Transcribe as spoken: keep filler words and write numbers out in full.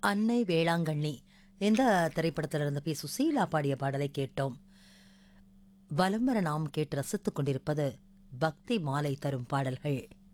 அன்னை வேளாங்கண்ணி இந்த திரைப்படத்திலிருந்து பி சுசீலா பாடிய பாடலை கேட்டோம். வலம் வர நாம் கேட்டு ரசித்துக் கொண்டிருப்பது பக்தி மாலை தரும் பாடல்கள்.